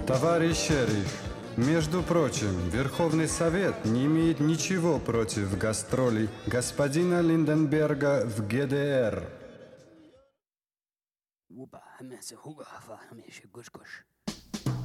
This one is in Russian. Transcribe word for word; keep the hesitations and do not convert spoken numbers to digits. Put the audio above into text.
Товарищ шериф, между прочим, Верховный Совет не имеет ничего против гастролей господина Линденберга в ГДР. Опа, мясо, хуга, фа, мясо, гуш-гуш.